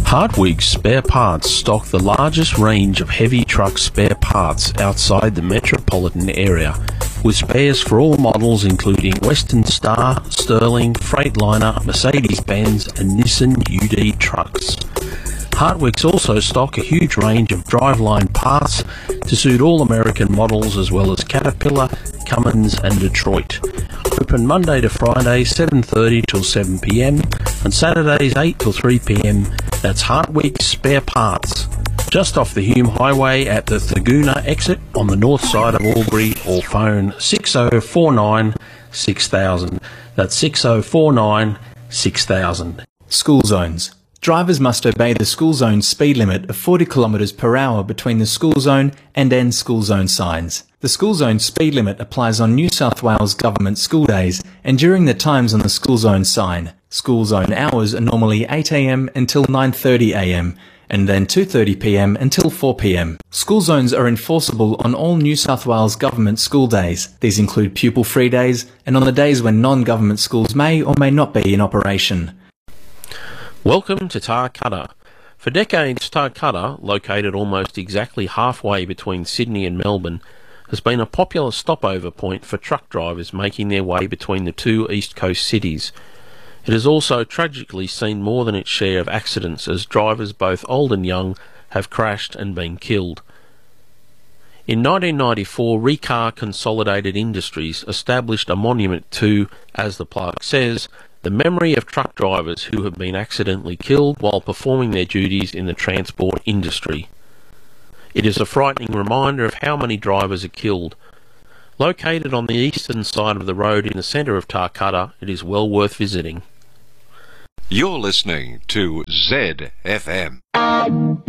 Hartwig Spare Parts stock the largest range of heavy truck spare parts outside the metropolitan area, with spares for all models including Western Star, Sterling, Freightliner, Mercedes-Benz and Nissan UD trucks. Hartwigs also stock a huge range of driveline parts to suit all American models as well as Caterpillar, Cummins and Detroit. Open Monday to Friday 7:30 till 7 p.m. and Saturdays 8 till 3 p.m. That's Hartwig Spare Parts, just off the Hume Highway at the Thurgoona exit on the north side of Albury, or phone 6049 6000. That's 6049 6000. School zones. Drivers must obey the school zone speed limit of 40 km per hour between the school zone and end school zone signs. The school zone speed limit applies on New South Wales government school days and during the times on the school zone sign. School zone hours are normally 8 a.m. until 9:30 a.m. and then 2:30 p.m. until 4 p.m. School zones are enforceable on all New South Wales government school days. These include pupil-free days and on the days when non-government schools may or may not be in operation. Welcome to Tarcutta. For decades, Tarcutta, located almost exactly halfway between Sydney and Melbourne, has been a popular stopover point for truck drivers making their way between the two East Coast cities. It has also tragically seen more than its share of accidents as drivers both old and young have crashed and been killed. In 1994, Recar Consolidated Industries established a monument to, as the plaque says, the memory of truck drivers who have been accidentally killed while performing their duties in the transport industry. It is a frightening reminder of how many drivers are killed. Located on the eastern side of the road in the centre of Tarcutta, it is well worth visiting. You're listening to ZFM.